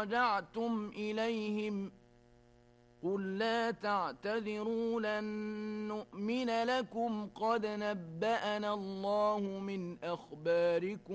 رجعتم إليهم قل لا تعتذروا لن نؤمن لكم قد نبأنا الله من أخباركم